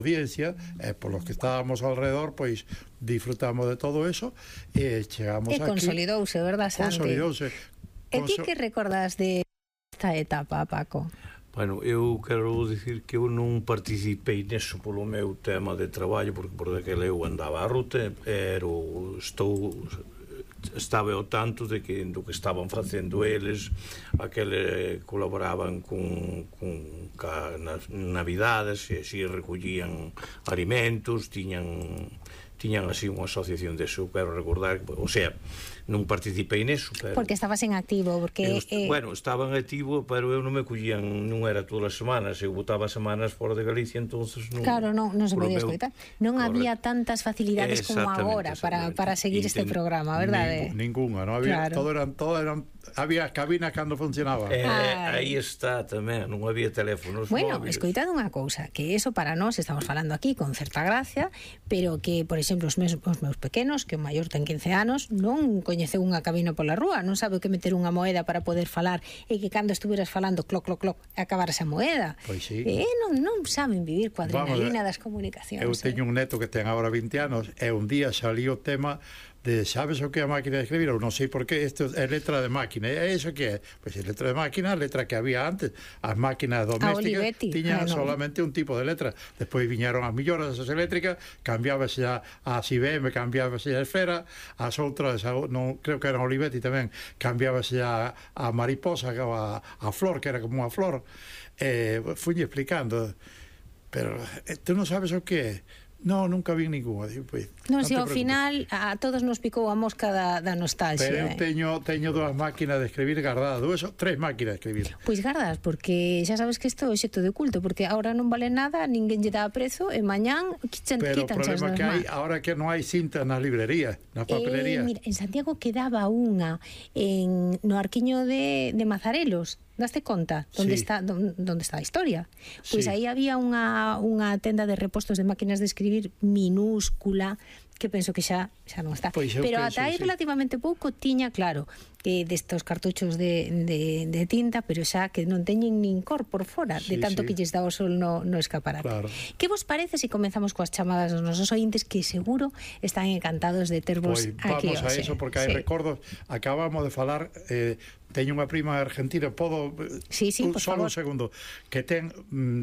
audiencia, por los que estábamos alrededor, pois disfrutamos de todo eso e chegamos aquí. E consolidouse, verdad, Santi? Consolidouse. E ti que recordas de esta etapa, Paco? Bueno, eu quero dicir que eu non participei neso polo meu tema de traballo, porque por daquela eu andaba a ruta, pero estaba ao tanto de que do que estaban facendo eles, aqueles colaboraban con nas navidades, e así recollían alimentos, tiñan así unha asociación de eso, quero recordar, o sea, non participei neso, pero porque estabas en activo, porque bueno, estaba en activo, pero eu non me collían, non era todas as semanas, eu botaba semanas fora de Galicia, entonces non, claro, non se podía escoitar, non había tantas facilidades como agora para seguir este programa, verdade? Ninguna, non había, claro. todo eran había cabinas cando funcionaba. Aí está tamén, non había teléfonos bueno, móviles. Escoitad unha cousa, que eso para nós estamos falando aquí con certa gracia, pero que, por exemplo, os meus pequenos, que o maior ten 15 anos, non coñeceu unha cabina pola rúa, non sabe o que meter unha moeda para poder falar, e que cando estuveras falando cloc, cloc, cloc, acabarase a moeda. Pois sí. Non saben vivir coa adrenalina das comunicacións. Eu teño un neto que ten agora 20 anos, e un día saliu o tema de sabes o que é a máquina de escribir, ou non sei por que isto é letra de máquina, e iso que é? Pois é letra de máquina, letra que había antes, as máquinas domésticas tiñan solamente un tipo de letra, despois viñeron as milloras esas eléctricas, cambiábase a IBM, cambiábase a Esfera, as outras, non creo que era Olivetti tamén, cambiábase a Mariposa, a Flor, que era como unha flor, fui explicando, pero tú non sabes o que é. No, nunca vi ninguna. Pues, non, se ao final a todos nos picou a mosca da nostalgia. Pero eu teño dúas máquinas de escribir gardadas, tres máquinas de escribir. Pois gardas, porque xa sabes que isto é xeito de culto, porque agora non vale nada, ninguén lle dá prezo, e mañán quitan pero o problema que hai, agora que non hai cinta nas librerías, nas papelerías. Mira, en Santiago quedaba unha no Arquiño de Mazarelos. Daste conta onde está a historia? Pois aí había unha tenda de repostos de máquinas de escribir minúscula, que penso que xa non está. Pero ata aí relativamente pouco tiña, claro, destos cartuchos de tinta, pero xa que non teñen nin cor por fora, de tanto que lles dá o sol no escaparate. Claro. Que vos parece se comezamos coas chamadas dos nosos ointes, que seguro están encantados de tervos aquí? Vamos a eso, porque hai recordos. Acabamos de falar, teño unha prima argentina, podo solo un segundo, que ten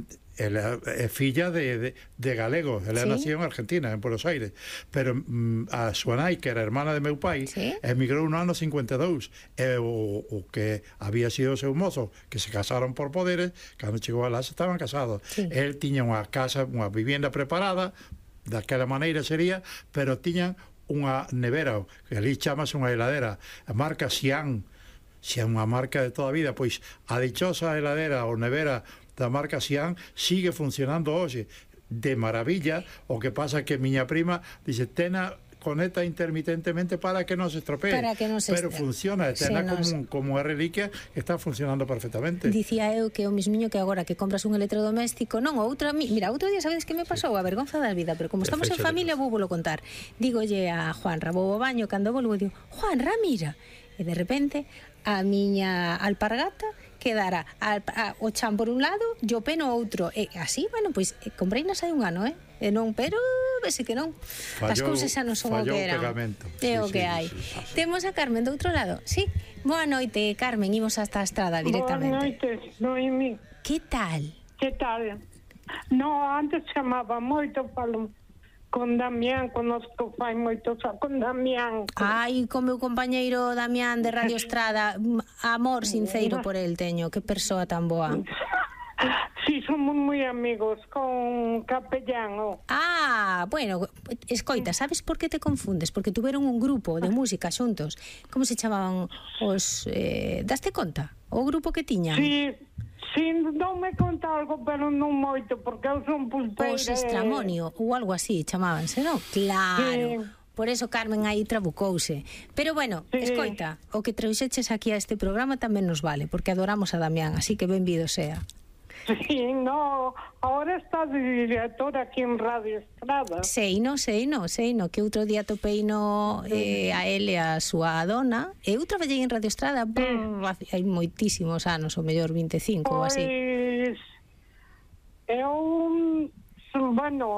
ela é filla de galegos, ela nació en Argentina, en Buenos Aires, pero a súa nai, que era hermana de meu pai, emigrou no ano 52, e o que había sido o seu mozo, que se casaron por poderes, cando chegou a lá estaban casados. El tiña unha casa, unha vivienda preparada, daquela maneira sería, pero tiñan unha nevera, que ali chamase unha heladera, a marca Xi'an, se é unha marca de toda a vida, pois a dichosa heladera ou nevera da marca Xi'an sigue funcionando hoxe de maravilla. O que pasa que miña prima dice, tena conecta intermitentemente para que non se estropee, pero funciona, tena como unha reliquia que está funcionando perfectamente. Dicía eu que o mismiño que agora que compras un electrodoméstico, non, mira, outro día sabedes que me pasou, a vergonza da vida, pero como estamos en familia vou volo contar. Dígolle a Juanra, vou ao baño, cando volvo digo, Juanra, mira, e de repente a miña alpargata quedara o chan por un lado e o pé no outro, e así, bueno, pois compreinas hai un ano, e non, pero vese que non, as cousas xa non son o que eran, é o que hai. Temos a Carmen do outro lado. Sí, boa noite, Carmen, imos hasta a estrada directamente. Boa noite, Noemi. Que tal? No, antes chamaba moito con Damián, conozco fai moitos con Damián. Ai, con meu compañeiro Damián de Radio Estrada, amor sinceiro por el teño, que persoa tan boa. Sí, somos moi amigos con Capellán. Bueno, escoita, sabes por que te confundes? Porque tuveron un grupo de música xuntos. Como se chamaban os... daste conta? O grupo que tiñan? Sí, non me conta algo, pero non moito, porque eu son pulpeira. Os Estramonio, ou algo así, chamábanse, non? Claro. Por eso Carmen aí trabucouse. Pero bueno, escoita, o que trouxeches aquí a este programa tamén nos vale, porque adoramos a Damián, así que benvido sea. Sí, no, ahora está de directora aquí en Radio Estrada. Sei no, que outro día topei a ele a súa dona. Eu traballei en Radio Estrada hai moitísimos anos, o mellor 25 ou así. Eu bueno,